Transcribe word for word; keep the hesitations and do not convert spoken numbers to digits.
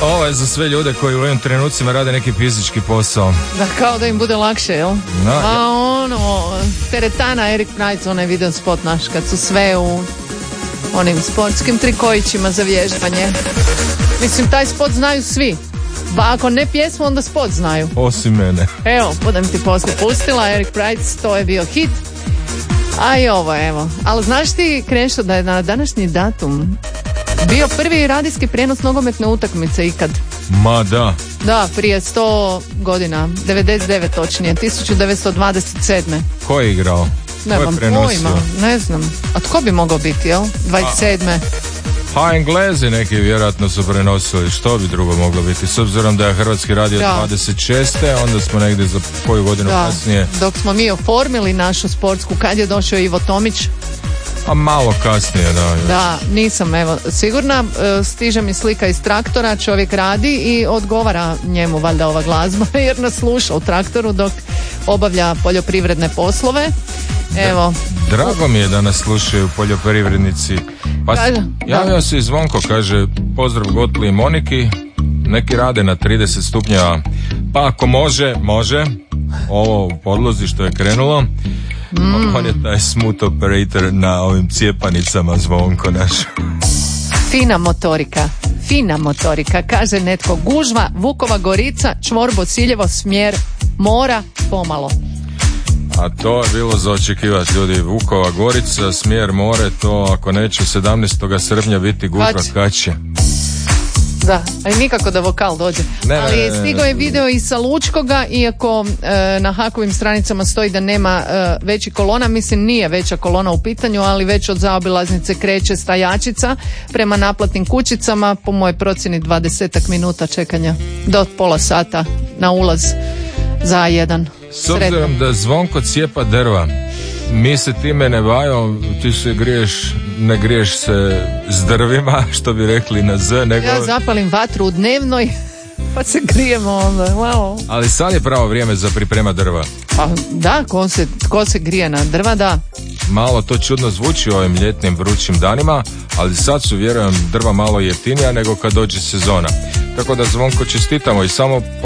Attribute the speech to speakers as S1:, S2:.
S1: Ovo je za sve ljude koji u ovim trenucima rade neki fizički posao.
S2: Da, kao da im bude lakše, jel?
S1: No,
S2: A ono, teretana Eric Price, onaj video spot naš, kad su sve u onim sportskim trikojićima za vježbanje. Mislim, taj spot znaju svi. Ba, ako ne pjesmu, onda spot znaju.
S1: Osim mene.
S2: Evo, budem ti poslije pustila, Eric Price, to je bio hit. A i ovo, evo. Ali znaš ti, Krešo, da je na današnji datum bio prvi radijski prijenos nogometne utakmice ikad?
S1: Ma da.
S2: Da, prije sto godina, devedeset devet točnije, tisuću devetsto dvadeset sedme.
S1: Ko je igrao?
S2: Nemam pojma, ne znam. A tko bi mogao biti, jel? dvadeset sedme.
S1: Pa Englezi neki vjerojatno su prenosili, što bi drugo moglo biti, s obzirom da je Hrvatski radio da. dvadeset šeste onda smo negdje za koju godinu da. kasnije.
S2: Dok smo mi oformili našu sportsku, kad je došao Ivo Tomić?
S1: A malo kasnije, da. Još.
S2: Da, nisam, evo, sigurna, stiže mi slika iz traktora, čovjek radi i odgovara njemu valjda ova glazba, jer nas sluša u traktoru dok obavlja poljoprivredne poslove. Evo.
S1: Drago mi je da nas slušaju poljoprivrednici. Pa javio se i Zvonko, kaže pozdrav Gotli i Moniki, neki rade na trideset stupnjeva, pa ako može, može, ovo u podlozi što je krenulo, mm. on je taj smooth operator na ovim cijepanicama, Zvonko naš.
S2: Fina motorika, fina motorika, kaže netko, gužva, Vukova Gorica, čvor Bosiljevo, smjer mora, pomalo.
S1: A to je bilo za očekivati, ljudi. Vukova Gorica, smjer more, to ako neće sedamnaestog srpnja biti gužva, kad će.
S2: Da, ali nikako da vokal dođe. Ne, ali stigo je video i sa Lučkoga, iako e, na Hakovim stranicama stoji da nema e, veći kolona, mislim nije veća kolona u pitanju, ali već od zaobilaznice kreće stajačica prema naplatnim kućicama, po mojoj procjeni dvadesetak minuta čekanja do pola sata na ulaz za A jedan.
S1: S obzirom da Zvonko cijepa drva, mi se time ne bavimo, ti se griješ, ne griješ se s drvima, što bi rekli na Z, nego...
S2: Ja zapalim vatru u dnevnoj, pa se grijemo onda, wow.
S1: Ali sad je pravo vrijeme za priprema drva.
S2: Pa da, ko se, ko se grije na drva, da.
S1: Malo to čudno zvuči u ovim ljetnim vrućim danima, ali sad su, vjerujem, drva malo jeftinija nego kad dođe sezona. Tako da Zvonko čestitamo i samo